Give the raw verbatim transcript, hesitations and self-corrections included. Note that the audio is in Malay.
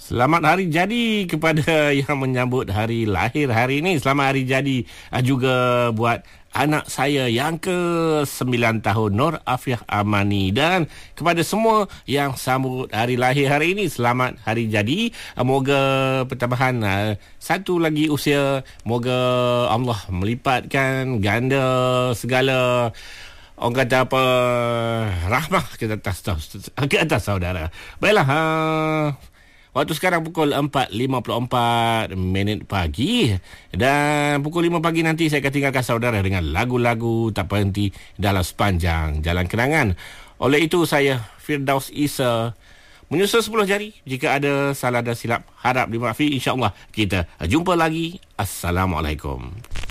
Selamat hari jadi kepada yang menyambut hari lahir hari ini. Selamat hari jadi juga buat anak saya yang ke sembilan tahun, Nur Afiah Amani. Dan kepada semua yang sambut hari lahir hari ini, selamat hari jadi. Moga pertambahan uh, satu lagi usia. Moga Allah melipatkan ganda segala, orang kata apa, rahmah ke atas, ke atas saudara. Baiklah, uh, waktu sekarang pukul empat lima puluh empat minit pagi. Dan pukul lima pagi nanti saya akan tinggalkan saudara dengan lagu-lagu tak berhenti dalam sepanjang jalan kenangan. Oleh itu saya, Firdaus Isa, menyusul sepuluh jari. Jika ada salah dan silap, harap dimaafkan. InsyaAllah kita jumpa lagi. Assalamualaikum.